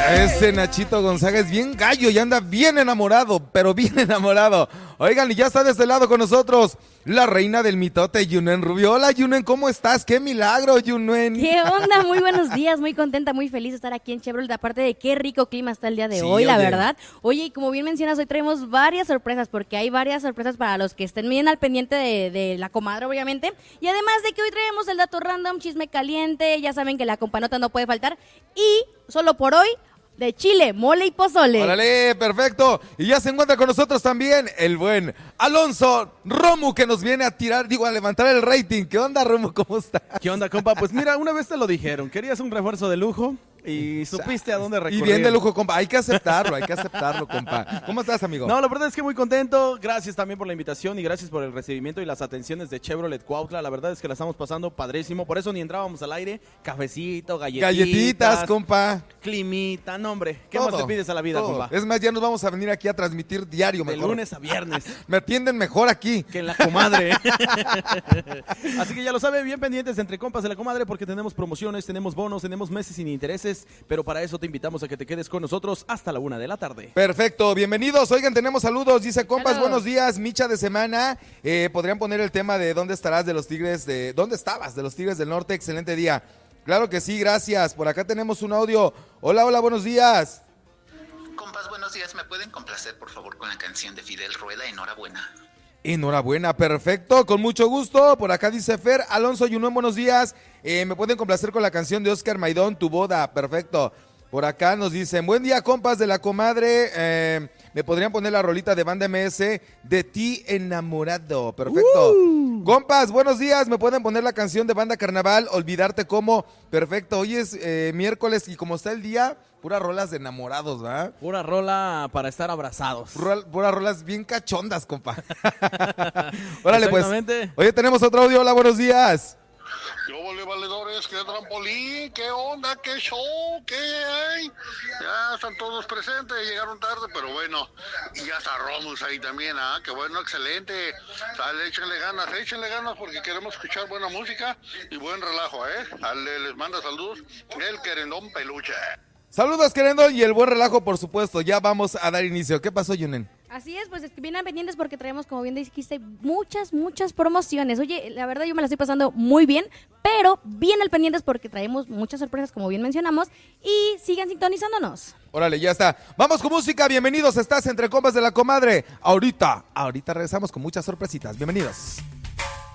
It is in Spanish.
Ese Nachito Gonzaga es bien gallo y anda bien enamorado, pero bien enamorado. Oigan, y ya está de este lado con nosotros la reina del mitote, Yunen Rubio. Hola, Yunen, ¿cómo estás? ¡Qué milagro, Yunen! ¿Qué onda? Muy buenos días, muy contenta, muy feliz de estar aquí en Chevrolet. Aparte de qué rico clima está el día de hoy, la verdad. Oye, y como bien mencionas, hoy traemos varias sorpresas, porque hay varias sorpresas para los que estén bien al pendiente de la comadre, obviamente. Y además de que hoy traemos el dato random, chisme caliente, ya saben que la companota no puede faltar. Y solo por hoy, de chile, mole y pozole. ¡Órale, perfecto! Y ya se encuentra con nosotros también el buen Alonso Romu, que nos viene a tirar, a levantar el rating. ¿Qué onda, Romu? ¿Cómo estás? ¿Qué onda, compa? Pues mira, una vez te lo dijeron, querías un refuerzo de lujo y supiste a dónde recurrir. Y bien de lujo, compa. Hay que aceptarlo, compa. ¿Cómo estás, amigo? No, la verdad es que muy contento. Gracias también por la invitación y gracias por el recibimiento y las atenciones de Chevrolet Cuautla. La verdad es que la estamos pasando padrísimo. Por eso ni entrábamos al aire. Cafecito, Galletitas, compa. Climita, no, hombre. ¿Qué Todo, más te pides a la vida, todo. compa? Es más, ya nos vamos a venir aquí a transmitir diario mejor. De lunes a viernes. Me atienden mejor aquí. Que en la comadre. Así que ya lo sabe, bien pendientes entre compas de la comadre porque tenemos promociones, tenemos bonos, tenemos meses sin intereses, pero para eso te invitamos a que te quedes con nosotros hasta la 1 de la tarde. Perfecto, bienvenidos. Oigan, tenemos saludos. Dice, compas, Hello. buenos días, micha de semana. ¿Podrían poner el tema de dónde estarás de los Tigres, dónde estabas de los Tigres del Norte? Excelente día. Claro que sí, gracias. Por acá tenemos un audio. Hola, buenos días. Compas, buenos días. ¿Me pueden complacer, por favor, con la canción de Fidel Rueda? Enhorabuena. Enhorabuena, perfecto, con mucho gusto. Por acá dice Fer, Alonso Yunuen, buenos días. Me pueden complacer con la canción de Oscar Maidón, Tu Boda, perfecto. Por acá nos dicen, buen día, compas de la comadre. Me podrían poner la rolita de Banda MS, De Ti Enamorado, perfecto. Compas, buenos días, me pueden poner la canción de Banda Carnaval, Olvidarte Cómo, perfecto. Hoy es miércoles y como está el día, puras rolas de enamorados, ¿verdad? Pura rola para estar abrazados. Puras rolas bien cachondas, compa. Órale, pues. Exactamente. Oye, tenemos otro audio, hola, buenos días. ¿Qué óvole, valedores? ¿Qué trampolín? ¿Qué onda? ¿Qué show? ¿Qué hay? Ya están todos presentes, llegaron tarde, pero bueno. Y ya está Romus ahí también, ¿ah? Qué bueno, excelente. Dale, échenle ganas porque queremos escuchar buena música y buen relajo, ¿eh? Dale, les manda saludos el querendón peluche. Saludos, queriendo, y el buen relajo, por supuesto. Ya vamos a dar inicio. ¿Qué pasó, Yunen? Así es, pues vienen pendientes porque traemos, como bien dijiste, muchas promociones. Oye, la verdad yo me la estoy pasando muy bien, pero bien al pendientes porque traemos muchas sorpresas, como bien mencionamos, y sigan sintonizándonos. Órale, ya está. Vamos con música, bienvenidos. Estás entre compas de la comadre. Ahorita regresamos con muchas sorpresitas. Bienvenidos.